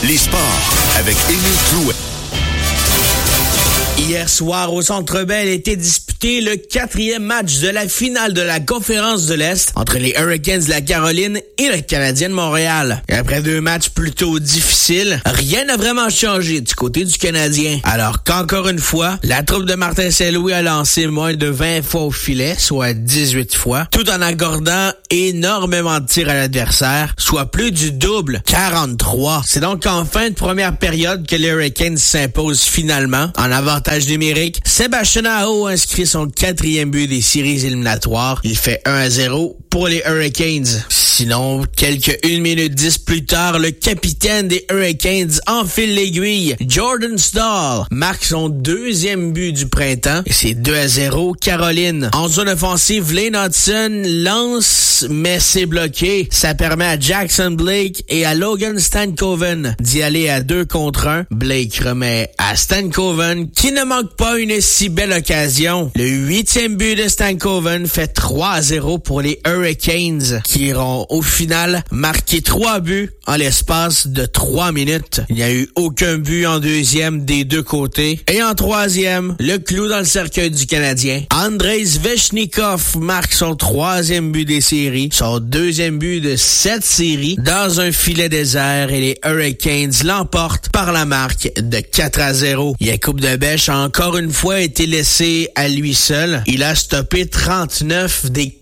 Les sports avec Émile Clouet. Hier soir, au Centre Bell, était disputé le 4e match de la finale de la Conférence de l'Est entre les Hurricanes de la Caroline et le Canadien de Montréal. Et après 2 matchs plutôt difficiles, rien n'a vraiment changé du côté du Canadien. Alors qu'encore une fois, la troupe de Martin Saint-Louis a lancé moins de 20 fois au filet, soit 18 fois, tout en accordant énormément de tirs à l'adversaire, soit plus du double, 43. C'est donc en fin de première période que les Hurricanes s'imposent finalement en avantage numérique. Sébastien Aho inscrit son 4e but des séries éliminatoires. Il fait 1-0 pour les Hurricanes. Sinon, quelques 1 minute 10 plus tard, le capitaine des Hurricanes enfile l'aiguille. Jordan Staal marque son 2e but du printemps et c'est 2-0 Caroline. En zone offensive, Lane Hudson lance, mais c'est bloqué. Ça permet à Jackson Blake et à Logan Stankoven d'y aller à 2 contre 1. Blake remet à Stankoven qui ne manque pas une si belle occasion. Le 8e but de Stankoven fait 3-0 pour les Hurricanes qui iront au final marquer 3 buts en l'espace de 3 minutes. Il n'y a eu aucun but en 2e des 2 côtés. Et en 3e, le clou dans le cercueil du Canadien. Andrei Svechnikov marque son 3e but des séries, son 2e but de 7 séries dans un filet désert et les Hurricanes l'emportent par la marque de 4-0. Jakub Debèche a encore une fois été laissé à lui seul. Il a stoppé 39 des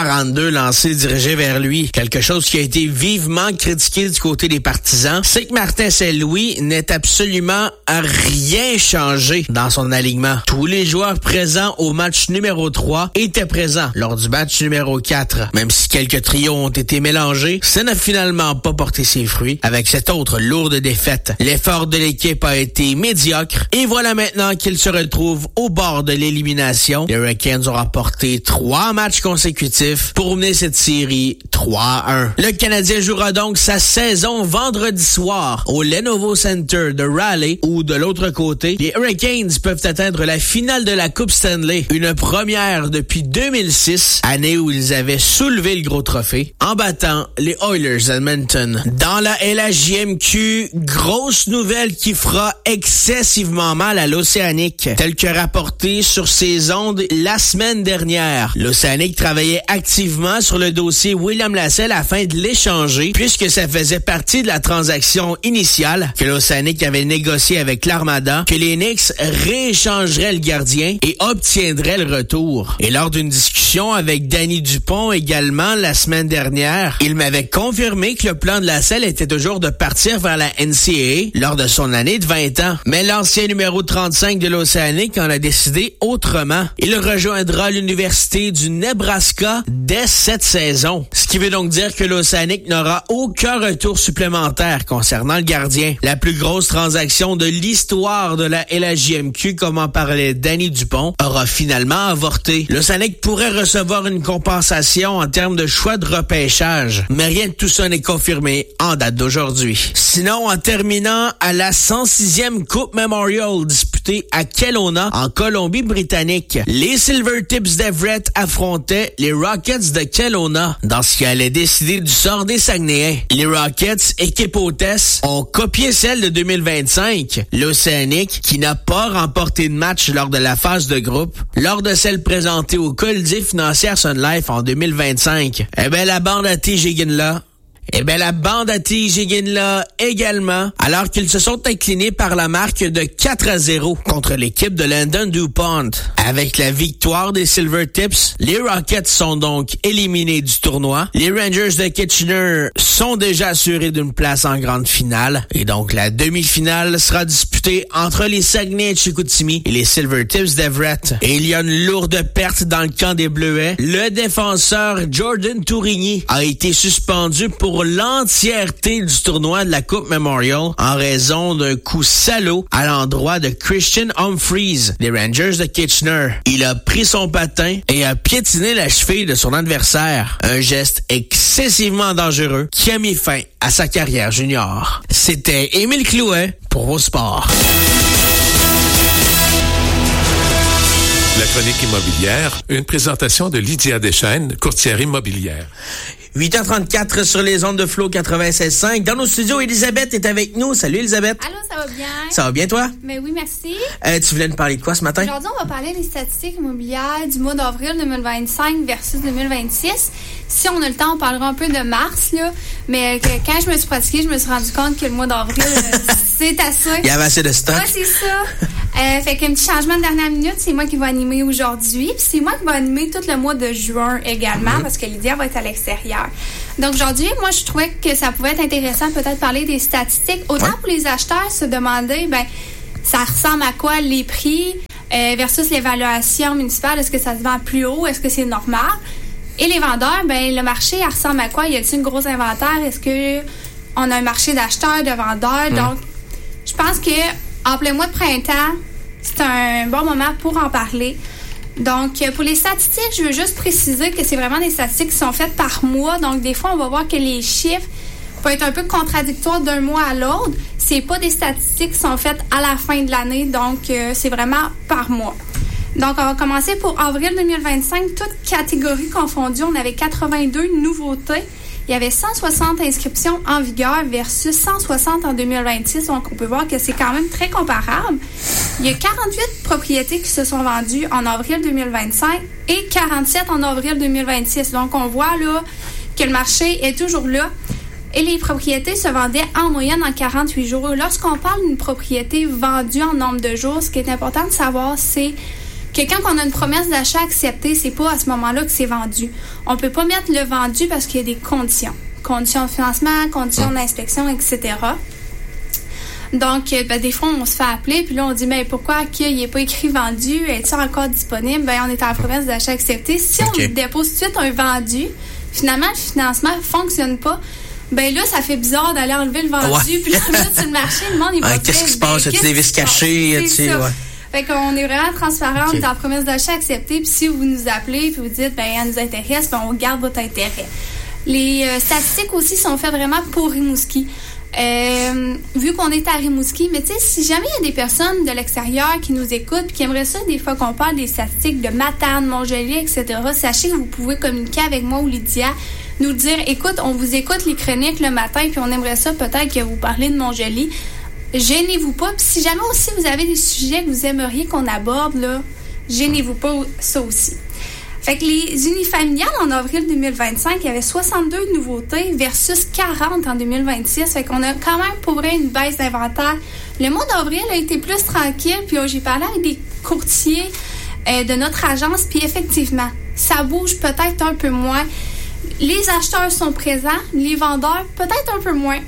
42 lancés dirigés vers lui. Quelque chose qui a été vivement critiqué du côté des partisans, c'est que Martin Saint-Louis n'est absolument rien changé dans son alignement. Tous les joueurs présents au match numéro 3 étaient présents lors du match numéro 4. Même si quelques trios ont été mélangés, ça n'a finalement pas porté ses fruits avec cette autre lourde défaite. L'effort de l'équipe a été médiocre et voilà maintenant qu'ils se retrouvent au bord de l'élimination. Les Hurricanes ont remporté 3 matchs consécutifs pour mener cette série 3-1. Le Canadien jouera donc sa saison vendredi soir au Lenovo Center de Raleigh où de l'autre côté, les Hurricanes peuvent atteindre la finale de la Coupe Stanley, une première depuis 2006, année où ils avaient soulevé le gros trophée en battant les Oilers d'Edmonton. Dans la LHJMQ, grosse nouvelle qui fera excessivement mal à l'Océanique, tel que rapporté sur ses ondes la semaine dernière. L'Océanique travaillait activement sur le dossier William Lassell afin de l'échanger, puisque ça faisait partie de la transaction initiale que l'Océanique avait négociée avec l'Armada, que les Knicks rééchangeraient le gardien et obtiendraient le retour. Et lors d'une discussion avec Danny Dupont également la semaine dernière, il m'avait confirmé que le plan de Lassell était toujours de partir vers la NCAA lors de son année de 20 ans. Mais l'ancien numéro 35 de l'Océanique en a décidé autrement. Il rejoindra l'Université du Nebraska dès cette saison. Ce qui veut donc dire que l'Océanique n'aura aucun retour supplémentaire concernant le gardien. La plus grosse transaction de l'histoire de la LHJMQ, comme en parlait Danny Dupont, aura finalement avorté. L'Océanique pourrait recevoir une compensation en termes de choix de repêchage, mais rien de tout ça n'est confirmé en date d'aujourd'hui. Sinon, en terminant à la 106e Coupe Memorial disputée à Kelowna, en Colombie-Britannique, les Silvertips d'Everett affrontaient les Rockets de Kelowna dans ce qui allait décider du sort des Saguenayens. Les Rockets, équipe hôtesse, ont copié celle de 2025. L'Océanique, qui n'a pas remporté de match lors de la phase de groupe, lors de celle présentée au Colisée financière Sun Life en 2025. La bande à T-Jiggin-là la bande à T-Jiggin-là également, alors qu'ils se sont inclinés par la marque de 4-0 contre l'équipe de Landon DuPont. Avec la victoire des Silvertips, les Rockets sont donc éliminés du tournoi. Les Rangers de Kitchener sont déjà assurés d'une place en grande finale. Et donc, la demi-finale sera disputée entre les Saguenay de Chicoutimi et les Silvertips d'Everett. Et il y a une lourde perte dans le camp des Bleuets. Le défenseur Jordan Tourigny a été suspendu pour l'entièreté du tournoi de la Coupe Memorial en raison d'un coup salaud à l'endroit de Christian Humphries des Rangers de Kitchener. Il a pris son patin et a piétiné la cheville de son adversaire. Un geste excessivement dangereux qui a mis fin à sa carrière junior. C'était Émile Clouet pour Vos Sports. La chronique immobilière, une présentation de Lydia Deschênes, courtière immobilière. 8h34 sur les ondes de Flow 96.5. Dans nos studios, Elisabeth est avec nous. Salut Elisabeth. Allô, ça va bien? Ça va bien toi? Ben oui, merci. Tu voulais nous parler de quoi ce matin? Aujourd'hui, on va parler des statistiques immobilières du mois d'avril 2025 versus 2026. Si on a le temps, on parlera un peu de mars, là. Mais quand je me suis pratiquée, je me suis rendu compte que le mois d'avril, c'est assez. Il y avait assez de stock. Ouais, c'est ça. Fait qu'un petit changement de dernière minute, c'est moi qui vais animer aujourd'hui. Puis c'est moi qui vais animer tout le mois de juin également, parce que Lydia va être à l'extérieur. Donc aujourd'hui, moi, je trouvais que ça pouvait être intéressant peut-être parler des statistiques. Autant pour les acheteurs se demander, ça ressemble à quoi les prix versus l'évaluation municipale. Est-ce que ça se vend plus haut? Est-ce que c'est normal? Et les vendeurs, le marché, elle ressemble à quoi? Y a-t-il un gros inventaire? Est-ce que on a un marché d'acheteurs, de vendeurs? Donc, je pense que en plein mois de printemps, c'est un bon moment pour en parler. Donc, pour les statistiques, je veux juste préciser que c'est vraiment des statistiques qui sont faites par mois. Donc, des fois, on va voir que les chiffres peuvent être un peu contradictoires d'un mois à l'autre. C'est pas des statistiques qui sont faites à la fin de l'année. Donc, c'est vraiment par mois. Donc, on va commencer pour avril 2025. Toutes catégories confondues, on avait 82 nouveautés. Il y avait 160 inscriptions en vigueur versus 160 en 2026. Donc, on peut voir que c'est quand même très comparable. Il y a 48 propriétés qui se sont vendues en avril 2025 et 47 en avril 2026. Donc, on voit là que le marché est toujours là. Et les propriétés se vendaient en moyenne en 48 jours. Lorsqu'on parle d'une propriété vendue en nombre de jours, ce qui est important de savoir, c'est que quand on a une promesse d'achat acceptée, c'est pas à ce moment-là que c'est vendu. On peut pas mettre le vendu parce qu'il y a des conditions. Conditions de financement, conditions d'inspection, etc. Donc, des fois, on se fait appeler, puis là, on dit, pourquoi qu'il n'est pas écrit vendu? Est-il encore disponible? On est en promesse d'achat acceptée. Si on dépose tout de suite un vendu, finalement, le financement ne fonctionne pas. Là, ça fait bizarre d'aller enlever le vendu, puis le remettre sur le marché. Le monde, il va qu'est-ce qui se passe? Y a des vis cachées? Fait qu'on est vraiment transparent, on est en promesse d'achat acceptée, puis si vous nous appelez, puis vous dites, elle nous intéresse, on garde votre intérêt. Les statistiques aussi sont faites vraiment pour Rimouski. Vu qu'on est à Rimouski, mais tu sais, si jamais il y a des personnes de l'extérieur qui nous écoutent, puis qui aimeraient ça, des fois qu'on parle des statistiques de Matane, Montjoli, etc., sachez que vous pouvez communiquer avec moi ou Lydia, nous dire, écoute, on vous écoute les chroniques le matin, puis on aimerait ça peut-être que vous parlez de Montjoli. Gênez-vous pas. Puis si jamais aussi vous avez des sujets que vous aimeriez qu'on aborde, là, gênez-vous pas, ça aussi. Fait que les unifamiliales en avril 2025, il y avait 62 nouveautés versus 40 en 2026. Fait qu'on a quand même pour vrai une baisse d'inventaire. Le mois d'avril a été plus tranquille, puis j'ai parlé avec des courtiers de notre agence, puis effectivement, ça bouge peut-être un peu moins. Les acheteurs sont présents, les vendeurs peut-être un peu moins.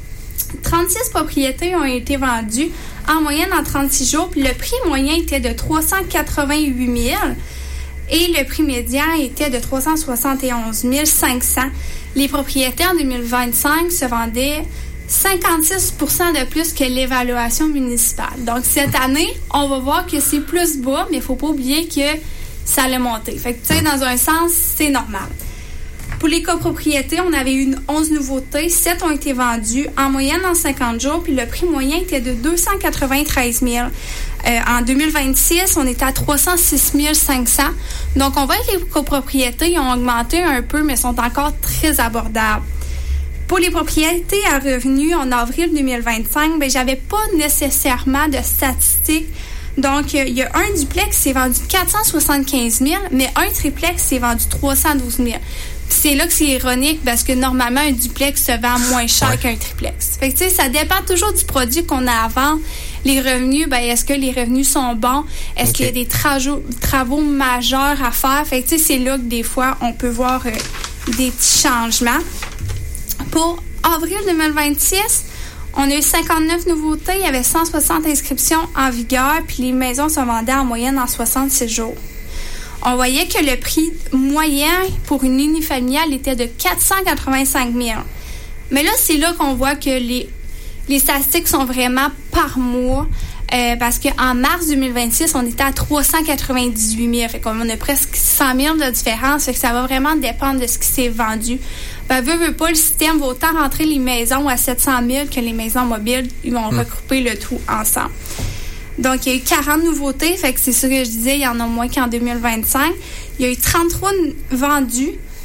36 propriétés ont été vendues en moyenne en 36 jours, puis le prix moyen était de 388 000 et le prix médian était de 371 500. Les propriétés en 2025 se vendaient 56 % de plus que l'évaluation municipale. Donc, cette année, on va voir que c'est plus bas, mais il ne faut pas oublier que ça allait monter. Fait que, tu sais, dans un sens, c'est normal. Pour les copropriétés, on avait eu 11 nouveautés. 7 ont été vendues en moyenne en 50 jours, puis le prix moyen était de 293 000. En 2026, on était à 306 500. Donc, on voit que les copropriétés ils ont augmenté un peu, mais sont encore très abordables. Pour les propriétés à revenus en avril 2025, j'avais pas nécessairement de statistiques. Donc, il y a un duplex qui s'est vendu 475 000, mais un triplex s'est vendu 312 000. Puis c'est là que c'est ironique parce que normalement, un duplex se vend moins cher qu'un triplex. Fait que, tu sais, ça dépend toujours du produit qu'on a à vendre. Les revenus, est-ce que les revenus sont bons? Est-ce qu'il y a des travaux majeurs à faire? Fait que, tu sais, c'est là que des fois, on peut voir des petits changements. Pour avril 2026, on a eu 59 nouveautés. Il y avait 160 inscriptions en vigueur, puis les maisons se vendaient en moyenne en 66 jours. On voyait que le prix moyen pour une unifamiliale était de 485 000. Mais là, c'est là qu'on voit que les statistiques sont vraiment par mois. Parce qu'en mars 2026, on était à 398 000. Fait qu'on a presque 100 000 de différence. Fait que ça va vraiment dépendre de ce qui s'est vendu. Veut pas, le système va autant rentrer les maisons à 700 000 que les maisons mobiles. Ils vont regrouper le tout ensemble. Donc, il y a eu 40 nouveautés. Fait que c'est ça que je disais, il y en a moins qu'en 2025. Il y a eu 33 vendus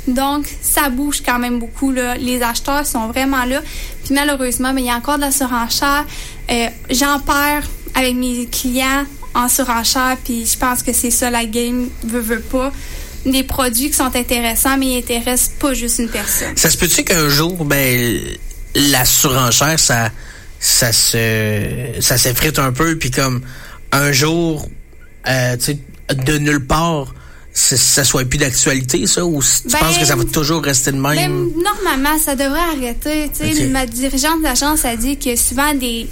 Donc, ça bouge quand même beaucoup, là. Les acheteurs sont vraiment là. Puis malheureusement, il y a encore de la surenchère. J'en perds avec mes clients en surenchère, puis je pense que c'est ça la game, veut pas. Des produits qui sont intéressants, mais ils intéressent pas juste une personne. Ça se peut-tu qu'un jour, la surenchère, ça s'effrite un peu, puis comme un jour, tu sais, de nulle part, ça soit plus d'actualité, ça, ou tu penses que ça va toujours rester de même? Normalement, ça devrait arrêter. Tu sais, ma dirigeante d'agence a dit que souvent des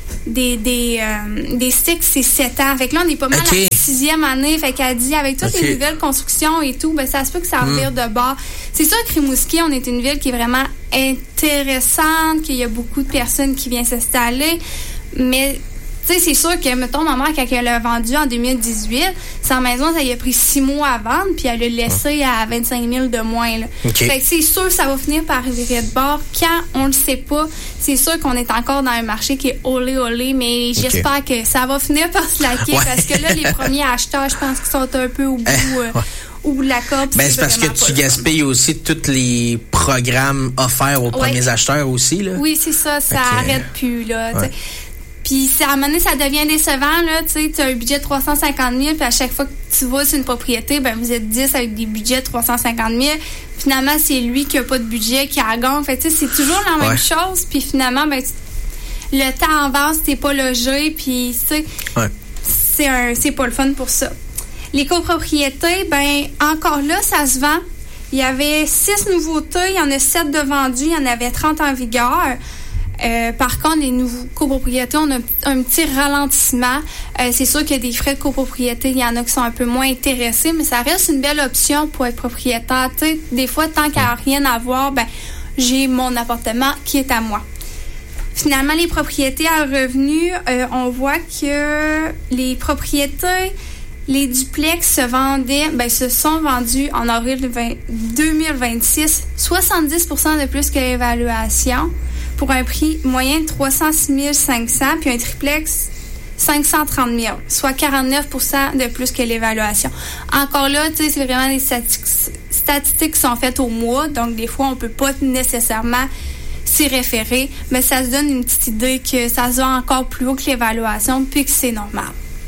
cycles, c'est 7 ans. Fait que là, on est pas mal à la 6e année. Fait qu'elle dit, avec toutes les nouvelles constructions et tout, ça se peut que ça revire de bord. C'est sûr que Rimouski, on est une ville qui est vraiment intéressante, qu'il y a beaucoup de personnes qui viennent s'installer, mais tu sais, c'est sûr que, mettons, ma mère, quand elle l'a vendu en 2018, sa maison, ça y a pris 6 mois à vendre, puis elle l'a laissé à 25 000 de moins, là. Fait que c'est sûr que ça va finir par virer de bord. Quand on le sait pas, c'est sûr qu'on est encore dans un marché qui est olé, mais j'espère que ça va finir par se laquer, parce que là, les premiers acheteurs, je pense qu'ils sont un peu au bout, de la corde. C'est parce que tu gaspilles aussi tous les programmes offerts aux premiers acheteurs aussi, là. Oui, c'est ça, ça arrête plus, là, t'sais. Puis à un moment donné, ça devient décevant, là, tu as un budget de 350 000, puis à chaque fois que tu vas sur une propriété, vous êtes 10 avec des budgets de 350 000. Finalement, c'est lui qui a pas de budget, qui a gagne. Fait tu sais, c'est toujours la même chose, puis finalement, le temps avance, t'es pas logé, puis tu sais, c'est pas le fun pour ça. Les copropriétés, encore là, ça se vend. Il y avait 6 nouveautés, il y en a 7 de vendus, il y en avait 30 en vigueur. Par contre, les nouveaux copropriétés, on a un petit ralentissement. C'est sûr qu'il y a des frais de copropriété, il y en a qui sont un peu moins intéressés, mais ça reste une belle option pour être propriétaire. Tu sais, des fois, tant qu'il n'y a rien à voir, j'ai mon appartement qui est à moi. Finalement, les propriétés à revenus, on voit que les propriétés, les duplex se sont vendus en avril 2026, 70% de plus que l'évaluation, pour un prix moyen de 306 500, puis un triplex 530 000, soit 49% de plus que l'évaluation. Encore là, tu sais, c'est vraiment des statistiques qui sont faites au mois, donc des fois, on peut pas nécessairement s'y référer, mais ça se donne une petite idée que ça se vend encore plus haut que l'évaluation, puis que c'est normal.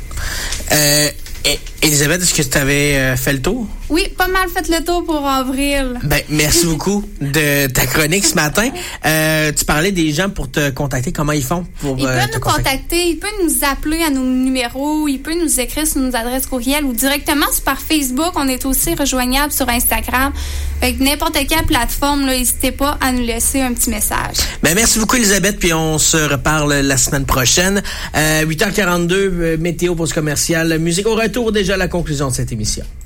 Elisabeth, est-ce que tu avais fait le tour? Oui, pas mal fait le tour pour avril. Merci beaucoup de ta chronique ce matin. Tu parlais des gens pour te contacter. Comment ils font pour ils peuvent nous contacter, ils peuvent nous appeler à nos numéros, ils peuvent nous écrire sur nos adresses courriel ou directement par Facebook. On est aussi rejoignable sur Instagram. Avec n'importe quelle plateforme, n'hésitez pas à nous laisser un petit message. Merci beaucoup, Elisabeth, puis on se reparle la semaine prochaine. 8h42, météo, pause commerciale, musique au retour, déjà la conclusion de cette émission.